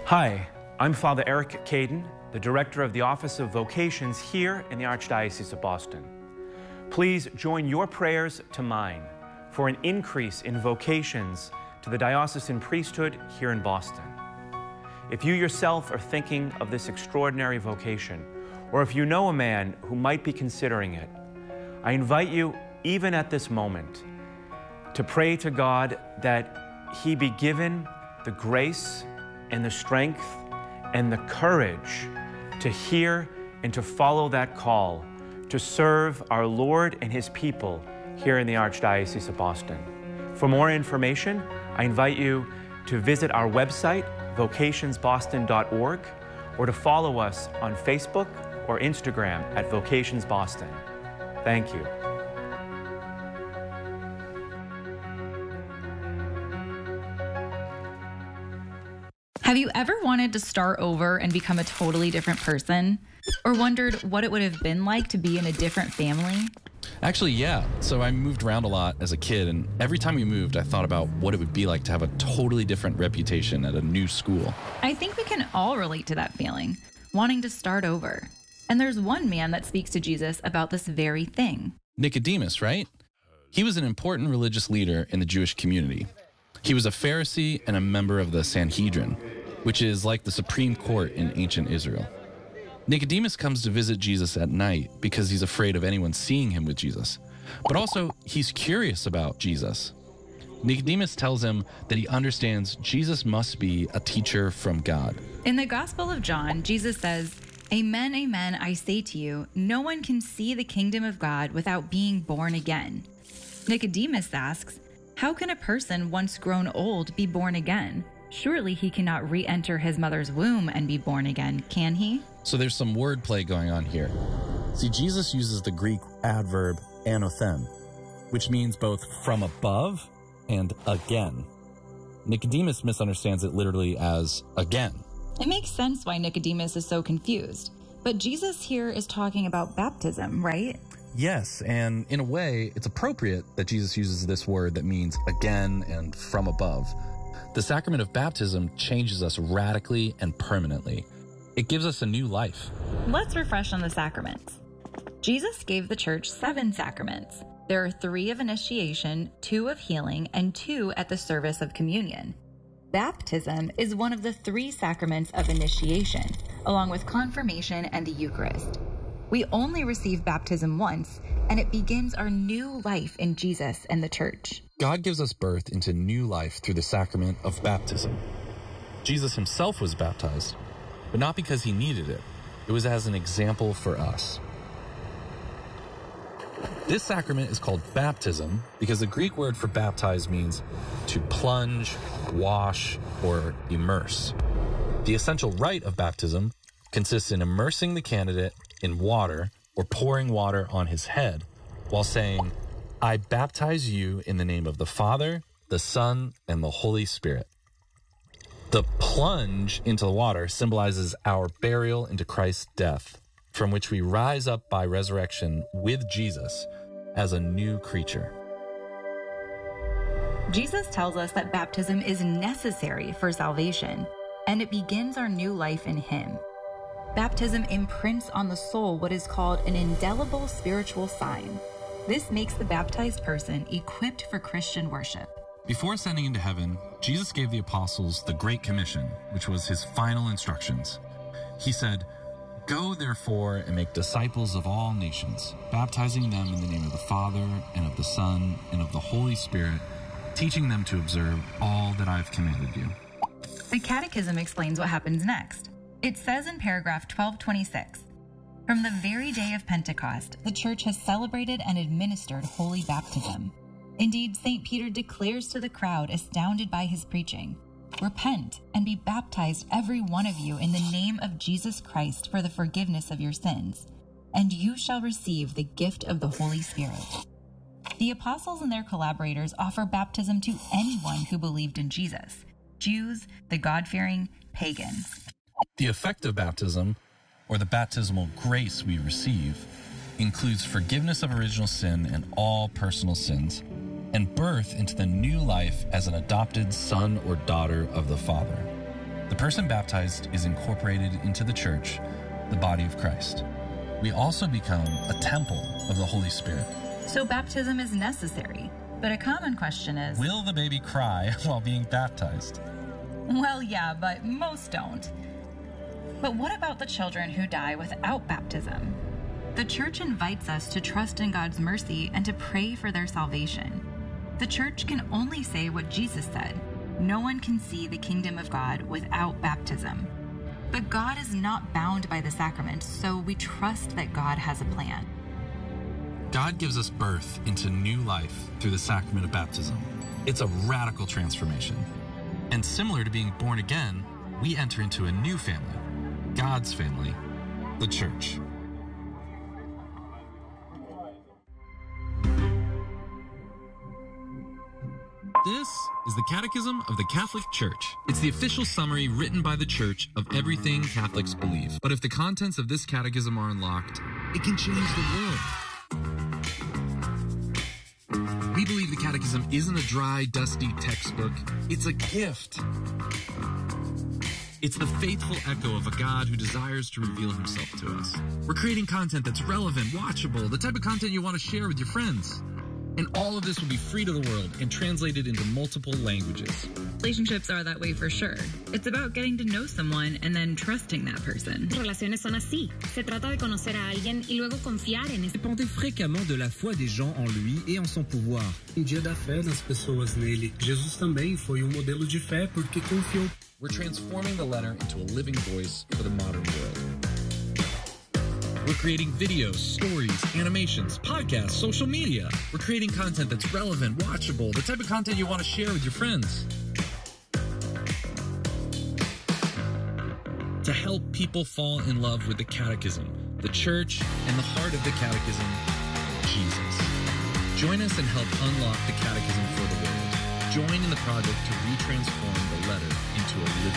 Hi, I'm Father Eric Caden, the Director of the Office of Vocations here in the Archdiocese of Boston. Please join your prayers to mine for an increase in vocations to the diocesan priesthood here in Boston. If you yourself are thinking of this extraordinary vocation, or if you know a man who might be considering it, I invite you, even at this moment, to pray to God that He be given the grace and the strength and the courage to hear and to follow that call to serve our Lord and His people here in the Archdiocese of Boston. For more information, I invite you to visit our website, vocationsboston.org, or to follow us on Facebook or Instagram at VocationsBoston. Thank you. Have you ever wanted to start over and become a totally different person? Or wondered what it would have been like to be in a different family? Actually, yeah. So I moved around a lot as a kid, and every time we moved, I thought about what it would be like to have a totally different reputation at a new school. I think we can all relate to that feeling, wanting to start over. And there's one man that speaks to Jesus about this very thing. Nicodemus, right? He was an important religious leader in the Jewish community. He was a Pharisee and a member of the Sanhedrin, which is like the Supreme Court in ancient Israel. Nicodemus comes to visit Jesus at night because he's afraid of anyone seeing him with Jesus. But also, he's curious about Jesus. Nicodemus tells him that he understands Jesus must be a teacher from God. In the Gospel of John, Jesus says, "Amen, amen, I say to you, no one can see the kingdom of God without being born again." Nicodemus asks, how can a person once grown old be born again? Surely he cannot re-enter his mother's womb and be born again, can he? So there's some wordplay going on here. See, Jesus uses the Greek adverb anothen, which means both from above and again. Nicodemus misunderstands it literally as again. It makes sense why Nicodemus is so confused. But Jesus here is talking about baptism, right? Yes, and in a way, it's appropriate that Jesus uses this word that means again and from above. The sacrament of baptism changes us radically and permanently. It gives us a new life. Let's refresh on the sacraments. Jesus gave the church 7 sacraments. There are 3 of initiation, 2 of healing, and 2 at the service of communion. Baptism is one of the 3 sacraments of initiation, along with confirmation and the Eucharist. We only receive baptism once, and it begins our new life in Jesus and the church. God gives us birth into new life through the sacrament of baptism. Jesus himself was baptized, but not because he needed it. It was as an example for us. This sacrament is called baptism because the Greek word for baptize means to plunge, wash, or immerse. The essential rite of baptism consists in immersing the candidate in water or pouring water on his head while saying, "I baptize you in the name of the Father, the Son, and the Holy Spirit." The plunge into the water symbolizes our burial into Christ's death, from which we rise up by resurrection with Jesus as a new creature. Jesus tells us that baptism is necessary for salvation, and it begins our new life in Him. Baptism imprints on the soul what is called an indelible spiritual sign. This makes the baptized person equipped for Christian worship. Before ascending into heaven, Jesus gave the apostles the Great Commission, which was his final instructions. He said, "Go therefore and make disciples of all nations, baptizing them in the name of the Father and of the Son and of the Holy Spirit, teaching them to observe all that I have commanded you." The Catechism explains what happens next. It says in paragraph 1226, "From the very day of Pentecost, the Church has celebrated and administered holy baptism. Indeed, St. Peter declares to the crowd astounded by his preaching, 'Repent and be baptized every one of you in the name of Jesus Christ for the forgiveness of your sins, and you shall receive the gift of the Holy Spirit.'" The apostles and their collaborators offer baptism to anyone who believed in Jesus, Jews, the God-fearing, pagans. The effect of baptism, or the baptismal grace we receive, includes forgiveness of original sin and all personal sins, and birth into the new life as an adopted son or daughter of the Father. The person baptized is incorporated into the church, the body of Christ. We also become a temple of the Holy Spirit. So baptism is necessary. But a common question is, Will the baby cry while being baptized? well, yeah, but most don't. But what about the children who die without baptism? The church invites us to trust in God's mercy and to pray for their salvation. The church can only say what Jesus said: no one can see the kingdom of God without baptism. But God is not bound by the sacrament, so we trust that God has a plan. God gives us birth into new life through the sacrament of baptism. It's a radical transformation. And similar to being born again, we enter into a new family, God's family, the church. This is the Catechism of the Catholic Church. It's the official summary written by the Church of everything Catholics believe. But if the contents of this catechism are unlocked, it can change the world. We believe the Catechism isn't a dry, dusty textbook. It's a gift. It's the faithful echo of a God who desires to reveal himself to us. We're creating content that's relevant, watchable, the type of content you want to share with your friends. And all of this will be free to the world and translated into multiple languages. Relationships are that way for sure. It's about getting to know someone and then trusting that person. Relaciones son así. Se trata de conocer a alguien y luego confiar en ese. Dependez fréquemment de la foi des gens en lui et en son pouvoir. Dia da fé das pessoas nele. Jesus também foi modelo de fé porque confiou. We're transforming the letter into a living voice for the modern world. We're creating videos, stories, animations, podcasts, social media. We're creating content that's relevant, watchable, the type of content you want to share with your friends. To help people fall in love with the Catechism, the Church, and the heart of the Catechism, Jesus. Join us and help unlock the Catechism for the world. Join in the project to retransform the letter into a living